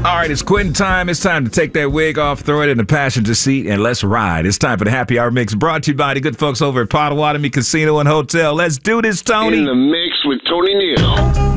All right, it's quitting time. It's time to take that wig off, throw it in the passenger seat, and let's ride. It's time for the Happy Hour Mix, brought to you by the good folks over at Potawatomi Casino and Hotel. Let's do this, Tony. In the mix with Tony Neal.